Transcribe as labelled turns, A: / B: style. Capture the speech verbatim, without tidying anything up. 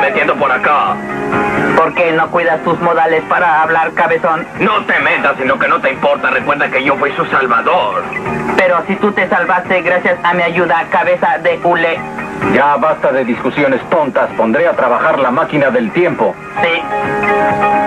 A: metiendo por acá?
B: ¿Por qué no cuidas tus modales para hablar, cabezón?
A: No te metas en lo que no te importa. Recuerda que yo fui su salvador.
B: Pero si tú te salvaste gracias a mi ayuda, cabeza de hule.
C: Ya basta de discusiones tontas. Pondré a trabajar la máquina del tiempo.
B: Sí.